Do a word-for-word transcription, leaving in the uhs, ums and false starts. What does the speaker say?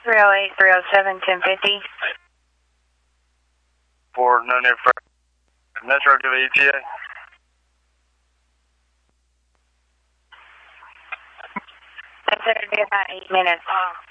three oh eight, three oh seven, ten fifty. For no near Metro to the E T A. Considered to be about eight minutes.